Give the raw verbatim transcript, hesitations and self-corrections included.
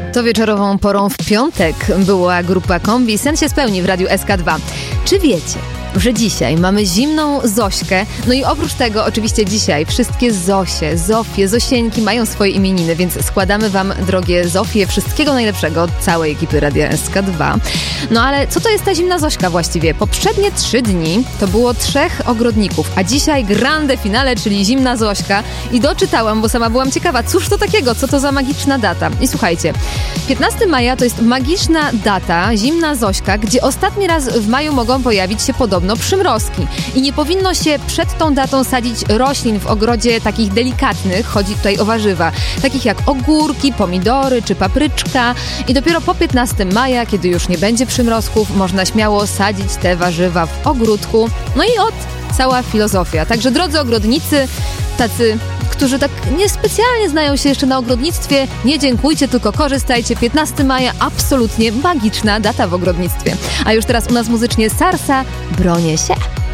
To wieczorową porą w piątek była grupa Kombi Sen się spełni w Radiu S K dwa. Czy wiecie, że dzisiaj mamy zimną Zośkę? No i oprócz tego oczywiście dzisiaj wszystkie Zosie, Zofie, Zosieńki mają swoje imieniny, więc składamy wam, drogie Zofie, wszystkiego najlepszego od całej ekipy Radia S K dwa. No ale co to jest ta zimna Zośka właściwie? Poprzednie trzy dni to było trzech ogrodników, a dzisiaj grande finale, czyli zimna Zośka. I doczytałam, bo sama byłam ciekawa, cóż to takiego, co to za magiczna data. I słuchajcie, piętnastego maja to jest magiczna data, zimna Zośka, gdzie ostatni raz w maju mogą pojawić się podobno przymrozki. I nie powinno się przed tą datą sadzić roślin w ogrodzie takich delikatnych, chodzi tutaj o warzywa, takich jak ogórki, pomidory czy papryczka. I dopiero po piętnastego maja, kiedy już nie będzie przymrozków, można śmiało sadzić te warzywa w ogródku. No i od cała filozofia. Także drodzy ogrodnicy, tacy, którzy tak niespecjalnie znają się jeszcze na ogrodnictwie, nie dziękujcie, tylko korzystajcie. piętnastego maja, absolutnie magiczna data w ogrodnictwie. A już teraz u nas muzycznie Sarsa, bronię się.